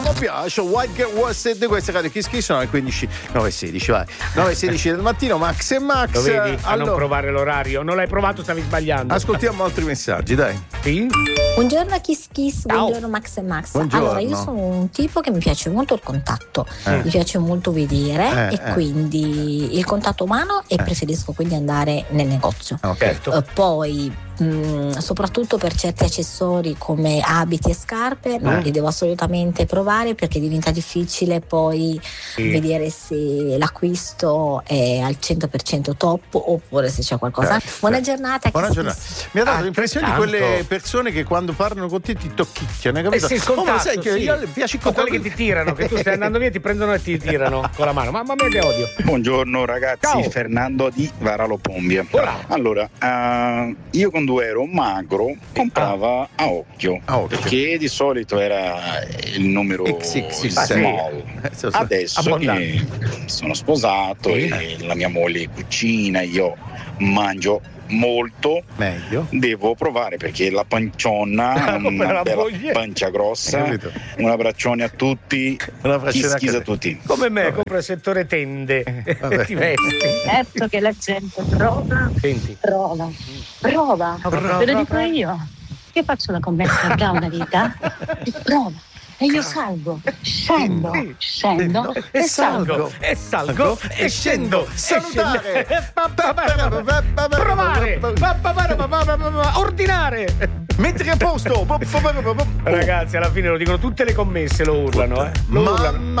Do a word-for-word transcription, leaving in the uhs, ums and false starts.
mi piace. White Girl Was It, queste cose chi chi sono? Le quindici, nove e sedici, vai. nove e sedici del mattino, Max e Max. Lo vedi? A allora, non provare l'orario. Non l'hai provato, stavi sbagliando. Ascoltiamo altri messaggi, dai. Sì? Buongiorno Kiss Kiss, Ciao. buongiorno Max e Max. Buongiorno. Allora, io sono un tipo che mi piace molto il contatto, Eh. mi piace molto vedere Eh, e eh. quindi il contatto umano e preferisco quindi andare nel negozio. Ok. Certo. Eh, poi mh, soprattutto per certi accessori come abiti e scarpe non Eh. li devo assolutamente provare perché diventa difficile poi Sì. vedere se l'acquisto è al cento per cento top oppure se c'è qualcosa. Certo. Buona giornata. Buona Kiss giornata. Kiss. Mi ha dato Ah, l'impressione di tanto. quelle persone che quando parlano con te ti tocchicchiano, hai capito? Eh sì, il Oh, ma contatto, sai che sì. io le piace il Con contatto. quelli che ti tirano, che tu stai andando via, ti prendono e ti tirano con la mano. Mamma mia che odio. Buongiorno ragazzi, Ciao. Fernando di Varalo Pombia. Ora. Allora, eh, io quando ero magro comprava a occhio, A occhio. perché di solito era il numero X X L. small. Eh, so- so- Adesso abbondante. che sono sposato Sì. e la mia moglie cucina, io mangio molto, Meglio. devo provare perché la pancionna, Come una la bella moglie. pancia grossa. Hai capito? Un abbraccione a tutti, Un abbraccione chi anche schisa a a te. tutti. Come me, compra il settore tende vabbè. e ti vesti. Certo che la gente prova, Senti. prova, prova, Prova, ve lo dico prova. io, che faccio la commessa da una vita, prova, e io salgo, scendo, Sì. scendo E e salgo. salgo, e salgo, e scendo. e Salutare. scendo. Provare. Ordinare. Mettere a posto. Ragazzi, alla fine lo dicono tutte le commesse, lo urlano, eh. Lo urlano. Mamma